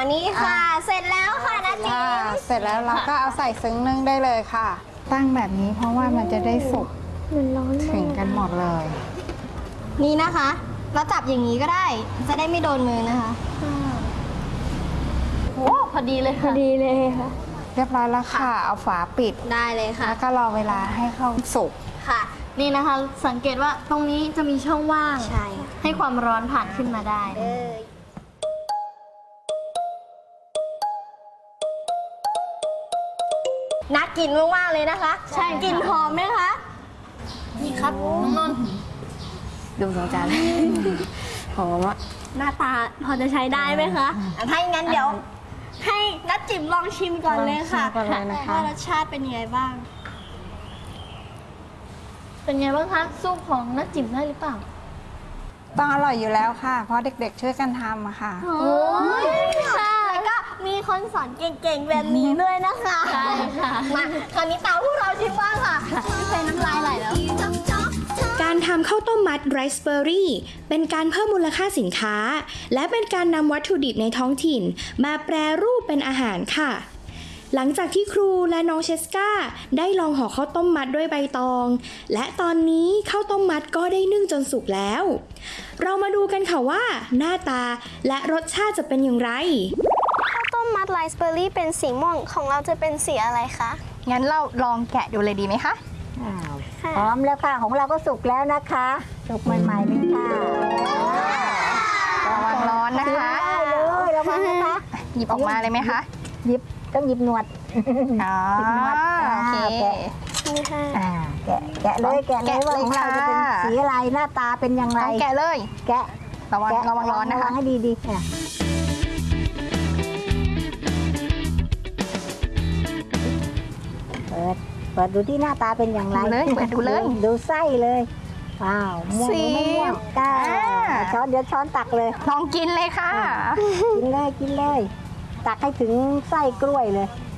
นี่ค่ะเสร็จแล้วค่ะนะจิ๋มเสร็จแล้วเราก็เอาใส่ซึ้งนึ่งได้เลยค่ะ ตั้งแบบนี้เพราะว่ามันจะได้สุกถึงกันหมดเลยนี่นะคะแล้วจับอย่างนี้ก็ได้จะได้ไม่โดนมือนะคะโอ้พอดีเลยค่ะพอดีเลยค่ะเรียบร้อยแล้วค่ะ เอาฝาปิดได้เลยค่ะแล้วก็รอเวลาให้เข้าสุกค่ะนี่นะคะสังเกตว่าตรงนี้จะมีช่องว่างใช่ให้ความร้อนผ่านขึ้นมาได้น่ากินมากๆเลยนะคะใช่กลิ่นหอมไหมคะนี่ครับน้องนนท์ดูสองจานหอมอะหน้าตาพอจะใช้ได้ไหมคะถ้าอย่างนั้นเดี๋ยวให้นัดจิ๋มลองชิมก่อนเลยค่ะลองชิมก่อนเลยนะคะว่ารสชาติเป็นยังไงบ้างเป็นไงบ้างคะซุปของน้าจิ๋มได้หรือเปล่าต้องอร่อยอยู่แล้วค่ะ เพราะเด็กๆช่วยกันทำอะค่ะโอ้ยค่ะแล้วก็มีคนสอนเก่งๆแบบนี้ด้วยนะคะใช่ค่ะมาคราวนี้ตามพวกเราชิมบ้างค่ะใช้น้ำลายไหลแล้วการทำข้าวต้มมัดไรซ์เบอร์รี่เป็นการเพิ่มมูลค่าสินค้า และเป็นการนำวัตถุดิบในท้องถิ่น มาแปรรูปเป็นอาหารค่ะ หลังจากที่ครูและน้องเชสกาได้ลองห่อข้าวต้มมัดด้วยใบตอง และตอนนี้ข้าวต้มมัดก็ได้นึ่งจนสุกแล้ว เรามาดูกันค่ะว่า หน้าตาและรสชาติจะเป็นอย่างไรข้าวต้มมัดไรซ์เบอร์รี่เป็นสีม่วงของเราจะเป็นสีอะไรคะงั้นเราลองแกะดูเลยดีไหมคะพร้อมแล้วค่ะ ของเราก็สุกแล้วนะคะ สุกใหม่ๆเลยค่ะระวังร้อนนะคะได้เลยระวังนะคะหยิบออกมาเลยไหมคะหยิบต้องหยิบหนวดอ๋อหยิบหนวดโอเคแกะนี่ค่ะแกะเลยว่าของเราจะเป็นสีอะไรหน้าตาเป็นยังไงต้องแกะเลยแกะระวังร้อนนะคะให้ดีๆค่ะเปิดดูที่หน้าตาเป็นอย่างไรดูเลยเปิดดูเลยดูไส้เลยว้าวม่วงหรือไม่ม่วงก้าช้อนเดี๋ยวช้อนตักเลยลองกินเลยค่ะกินเลย ตักให้ถึงไส้กล้วยเลย